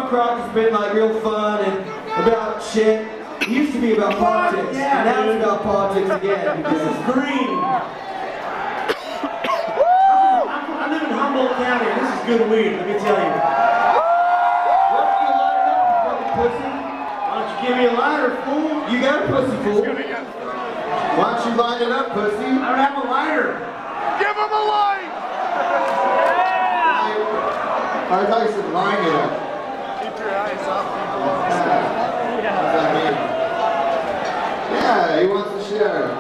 punk rock has been like real fun and about shit. It used to be about politics, and now it's about politics again. This is green. I live in Humboldt County, and this is good weed, let me tell you. Why don't you light it up, you fucking pussy? Why don't you give me a lighter, fool? You got a pussy, fool. Why don't you light it up, pussy? I don't have a lighter. Give him a light! I thought you said line it up. Keep your eyes off people. What does that mean? Yeah, he wants to share.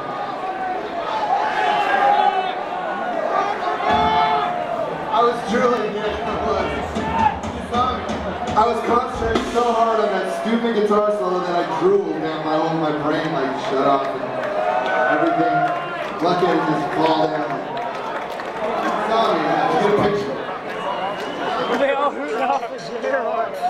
I was drooling, I was concentrating so hard on that stupid guitar solo that I drooled down my brain like shut off and everything. Lucky I didn't just fall down. Sorry, man, get a picture. They all hoot off his hair.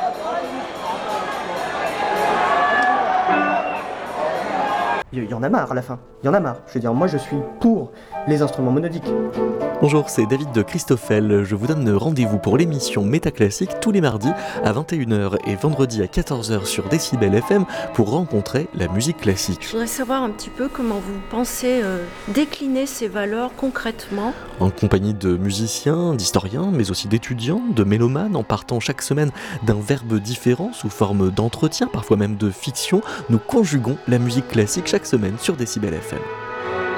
Il y en a marre à la fin, il y en a marre. Je veux dire, moi je suis pour les instruments monodiques. Bonjour, c'est David de Christoffel. Je vous donne rendez-vous pour l'émission Métaclassique tous les mardis à 21h et vendredi à 14h sur Décibel FM pour rencontrer la musique classique. Je voudrais savoir un petit peu comment vous pensez décliner ces valeurs concrètement. En compagnie de musiciens, d'historiens, mais aussi d'étudiants, de mélomanes, en partant chaque semaine d'un verbe différent sous forme d'entretien, parfois même de fiction, nous conjuguons la musique classique chaque semaine sur Décibel FM.